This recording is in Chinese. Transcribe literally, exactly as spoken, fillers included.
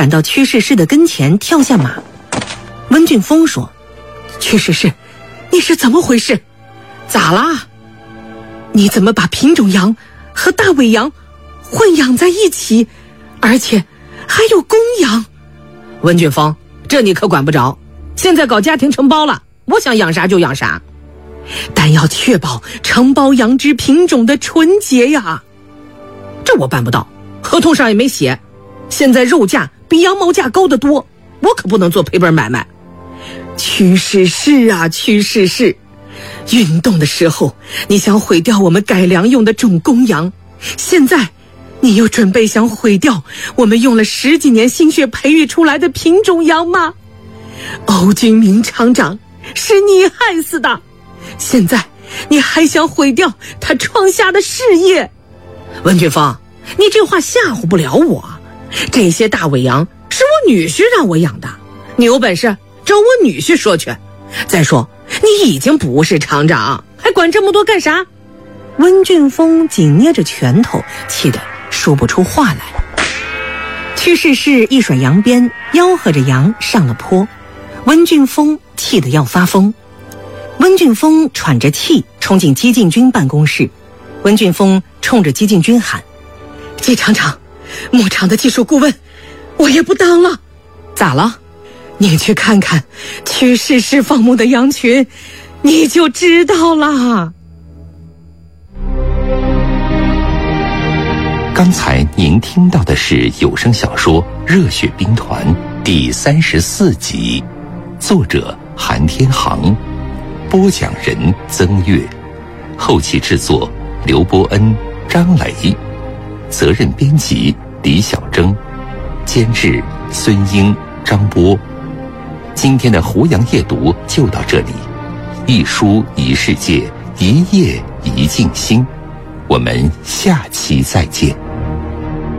赶到屈氏氏的跟前，跳下马。温俊峰说：“屈氏氏，你是怎么回事？咋啦？你怎么把品种羊和大尾羊混养在一起，而且还有公羊？”温俊峰，这你可管不着，现在搞家庭承包了，我想养啥就养啥，但要确保承包羊只品种的纯洁呀。这我办不到，合同上也没写，现在肉价比羊毛价高得多，我可不能做赔本买卖。屈氏氏啊，屈氏氏，运动的时候你想毁掉我们改良用的种公羊，现在你又准备想毁掉我们用了十几年心血培育出来的品种羊吗？欧君明厂长是你害死的，现在你还想毁掉他创下的事业。温俊峰，你这话吓唬不了我，这些大尾羊是我女婿让我养的，你有本事找我女婿说去。再说你已经不是厂长，还管这么多干啥？温俊峰紧捏着拳头，气得说不出话来。屈氏氏一甩羊鞭，吆喝着羊上了坡。温俊峰气得要发疯。温俊峰喘着气冲进激进军办公室。温俊峰冲着激进军喊：“季厂长，牧场的技术顾问我也不当了。”咋了？你去看看屈氏氏放牧的羊群，你就知道了。 刚才您听到的是有声小说《热血兵团》第三十四集，作者韩天航，播讲人曾月，后期制作刘伯恩、张磊，责任编辑李小征，监制孙英、张波。今天的胡杨夜读就到这里，一书一世界，一夜一静心。我们下期再见。